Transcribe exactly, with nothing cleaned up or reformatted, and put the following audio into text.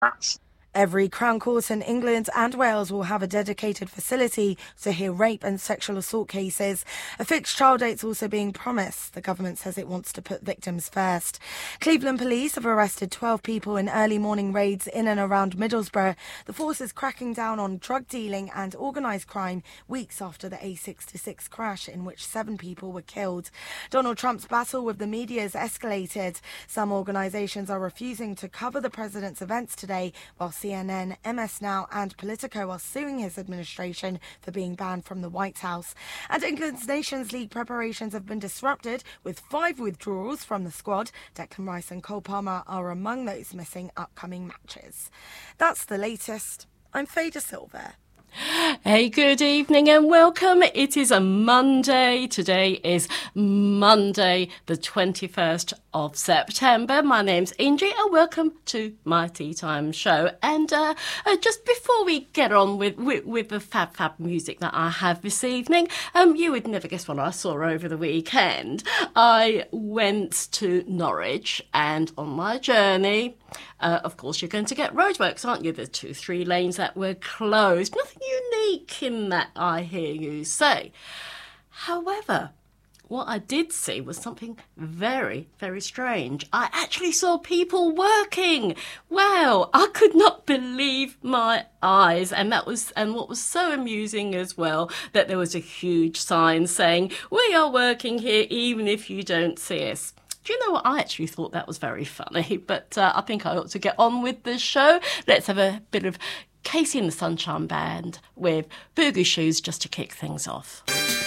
That's Every Crown Court in England and Wales will have a dedicated facility to hear rape and sexual assault cases. A fixed trial date's also being promised. The government says it wants to put victims first. Cleveland police have arrested twelve people in early morning raids in and around Middlesbrough. The force is cracking down on drug dealing and organised crime weeks after the A sixty-six crash in which seven people were killed. Donald Trump's battle with the media has escalated. Some organisations are refusing to cover the president's events today, while C N N, M S Now and Politico are suing his administration for being banned from the White House. And England's Nations League preparations have been disrupted with five withdrawals from the squad. Declan Rice and Cole Palmer are among those missing upcoming matches. That's the latest. I'm Faye De Silva. Hey, good evening and welcome. It is a Monday. Today is Monday, the twenty-first of September. My name's Ingy and welcome to my Tea Time show. And uh, uh, just before we get on with, with, with the fab fab music that I have this evening, um, you would never guess what I saw over the weekend. I went to Norwich and on my journey, Uh, of course, you're going to get roadworks, aren't you? The two, three lanes that were closed. Nothing unique in that, I hear you say. However, what I did see was something very, very strange. I actually saw people working. Wow, I could not believe my eyes. And that was, and what was so amusing as well, that there was a huge sign saying, "We are working here even if you don't see us." Do you know what? I actually thought that was very funny, but uh, I think I ought to get on with the show. Let's have a bit of Casey and the Sunshine Band with Boogie Shoes just to kick things off.